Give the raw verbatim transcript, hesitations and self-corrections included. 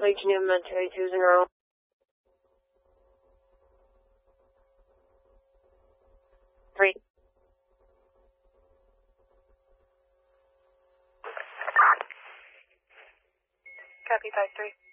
Legion Elementary two zero. Three. Copy five three.